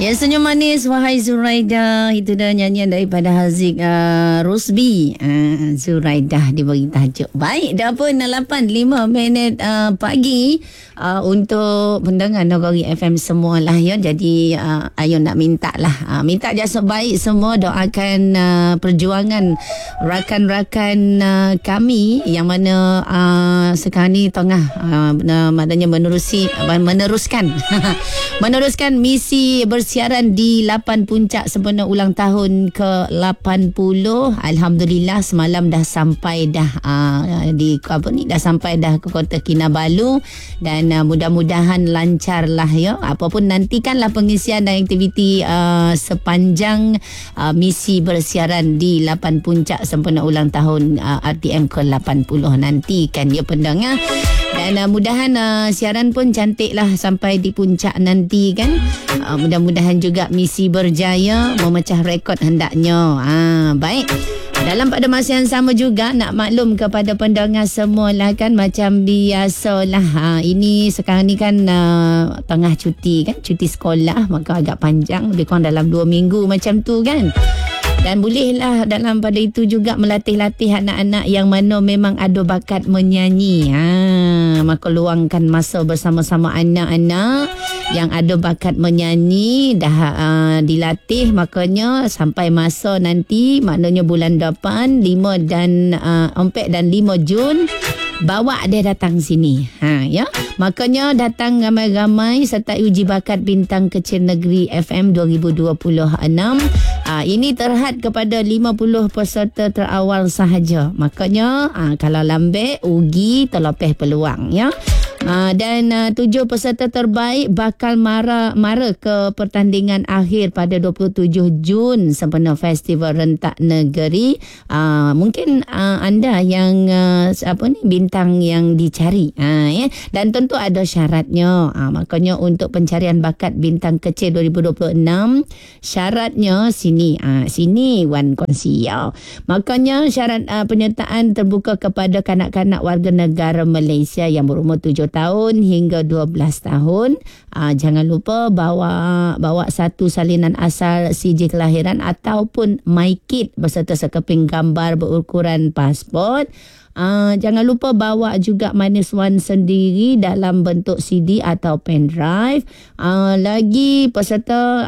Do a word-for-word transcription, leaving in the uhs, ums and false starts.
Ya, senyum manis wahai Zuraidah. Itu dah nyanyian daripada Haziq uh, Rosbi. uh, Zuraidah diberi tajuk. Baik, dah pun lapan lima minit uh, pagi uh, untuk pendengar Nagari F M semualah ya. Jadi uh, ayo nak minta lah, uh, minta jasa baik semua, doakan uh, perjuangan rakan-rakan uh, kami yang mana uh, sekarang ni tengah uh, maknanya menerusi meneruskan meneruskan misi bersiaran di lapan puncak sempena ulang tahun ke lapan puluh. Alhamdulillah semalam dah sampai dah uh, di apa ni dah sampai dah ke Kota Kinabalu dan uh, mudah-mudahan lancar lah ya. Apapun nantikanlah pengisian dan aktiviti uh, sepanjang uh, misi bersiaran di lapan puncak sempena ulang tahun uh, R T M ke lapan puluh nantikan ya pendengar. Dan uh, mudahan uh, siaran pun cantik lah sampai di puncak nanti kan. Uh, mudah-mudahan juga misi berjaya memecah rekod hendaknya. Ha, baik. Dalam pada masa yang sama juga nak maklum kepada pendengar semua lah kan, macam biasalah. Ha, ini sekarang ni kan uh, tengah cuti kan, cuti sekolah, maka agak panjang, lebih kurang dalam dua minggu macam tu kan. Dan bolehlah dalam pada itu juga melatih-latih anak-anak yang mana memang ada bakat menyanyi. Ha, maka luangkan masa bersama-sama anak-anak yang ada bakat menyanyi, dah uh, dilatih, makanya sampai masa nanti, maknanya bulan depan lima dan uh, empat dan lima Jun, bawa dia datang sini. Ha, ya. Makanya datang ramai-ramai sertai uji bakat Bintang Kecil Negeri F M dua ribu dua puluh enam. Ha, ini terhad kepada lima puluh peserta terawal sahaja. Makanya ha, kalau lambat ugi terlepeh peluang ya. Uh, dan uh, tujuh peserta terbaik bakal mara mara ke pertandingan akhir pada dua puluh tujuh Jun sempena Festival Rentak Negeri. Uh, mungkin uh, anda yang uh, apa ni bintang yang dicari, uh, ya. Dan tentu ada syaratnya. Uh, makanya untuk pencarian bakat Bintang Kecil dua ribu dua puluh enam, syaratnya sini, uh, sini Wan kongsi ya. Makanya syarat uh, penyertaan terbuka kepada kanak-kanak warga negara Malaysia yang berumur tujuh tahun hingga dua belas tahun. Aa, jangan lupa bawa bawa satu salinan asal C J kelahiran ataupun MyKit beserta sekeping gambar berukuran pasport. Uh, jangan lupa bawa juga minus one sendiri dalam bentuk C D atau pen drive. Uh, lagi peserta